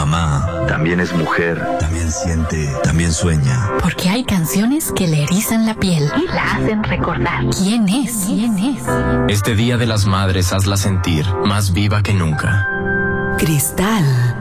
mamá también es mujer, también siente, también sueña. Porque hay canciones que le erizan la piel y la hacen recordar. ¿Quién es? Este Día de las Madres hazla sentir más viva que nunca. Cristal.